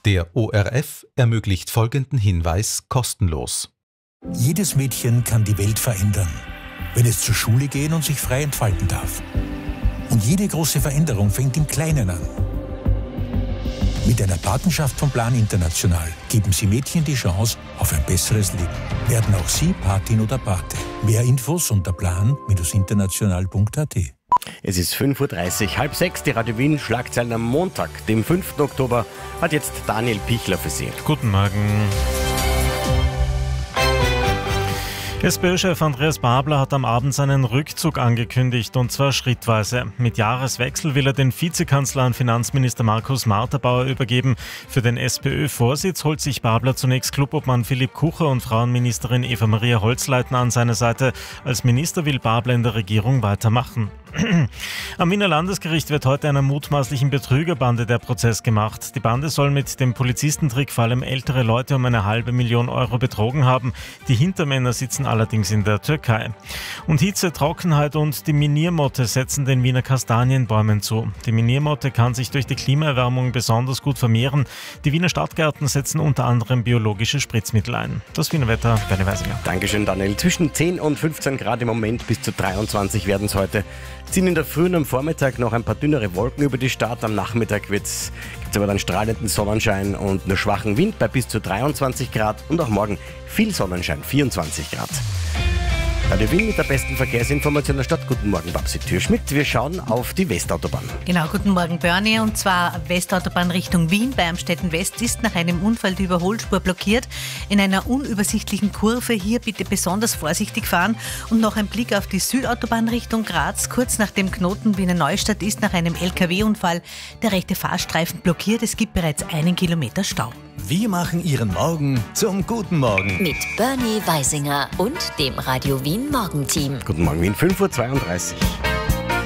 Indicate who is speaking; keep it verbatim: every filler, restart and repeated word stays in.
Speaker 1: Der O R F ermöglicht folgenden Hinweis kostenlos.
Speaker 2: Jedes Mädchen kann die Welt verändern, wenn es zur Schule gehen und sich frei entfalten darf. Und jede große Veränderung fängt im Kleinen an. Mit einer Patenschaft von Plan International geben Sie Mädchen die Chance auf ein besseres Leben. Werden auch Sie Patin oder Pate. Mehr Infos unter plan Bindestrich international Punkt a t.
Speaker 3: Es ist fünf Uhr dreißig, halb sechs, die Radio Wien Schlagzeilen am Montag, dem fünften Oktober, hat jetzt Daniel Pichler für Sie.
Speaker 4: Guten Morgen. SPÖ-Chef Andreas Babler hat am Abend seinen Rückzug angekündigt, und zwar schrittweise. Mit Jahreswechsel will er den Vizekanzler an Finanzminister Markus Marterbauer übergeben. Für den SPÖ-Vorsitz holt sich Babler zunächst Clubobmann Philipp Kucher und Frauenministerin Eva-Maria Holzleitner an seine Seite. Als Minister will Babler in der Regierung weitermachen. Am Wiener Landesgericht wird heute einer mutmaßlichen Betrügerbande der Prozess gemacht. Die Bande soll mit dem Polizistentrick vor allem ältere Leute um eine halbe Million Euro betrogen haben. Die Hintermänner sitzen allerdings in der Türkei. Und Hitze, Trockenheit und die Miniermotte setzen den Wiener Kastanienbäumen zu. Die Miniermotte kann sich durch die Klimaerwärmung besonders gut vermehren. Die Wiener Stadtgärten setzen unter anderem biologische Spritzmittel ein. Das Wiener Wetter, Bernie Weisinger.
Speaker 3: Dankeschön, Daniel. Zwischen zehn und fünfzehn Grad im Moment, bis zu dreiundzwanzig werden es heute. Ziehen in der Früh und am Vormittag noch ein paar dünnere Wolken über die Stadt. Am Nachmittag gibt es aber dann strahlenden Sonnenschein und nur schwachen Wind bei bis zu dreiundzwanzig Grad. Und auch morgen viel Sonnenschein, vierundzwanzig Grad. Radio Wien mit der besten Verkehrsinformation der Stadt. Guten Morgen, Babsi Türschmidt. Wir schauen auf die Westautobahn.
Speaker 5: Genau, guten Morgen, Bernie. Und zwar Westautobahn Richtung Wien bei Amstetten West ist nach einem Unfall die Überholspur blockiert. In einer unübersichtlichen Kurve. Hier bitte besonders vorsichtig fahren. Und noch ein Blick auf die Südautobahn Richtung Graz. Kurz nach dem Knoten Wiener Neustadt ist nach einem L K W-Unfall der rechte Fahrstreifen blockiert. Es gibt bereits einen Kilometer Stau.
Speaker 6: Wir machen Ihren Morgen zum guten Morgen.
Speaker 7: Mit Bernie Weisinger und dem Radio Wien Morgenteam.
Speaker 3: Guten Morgen, Wien, fünf Uhr zweiunddreißig.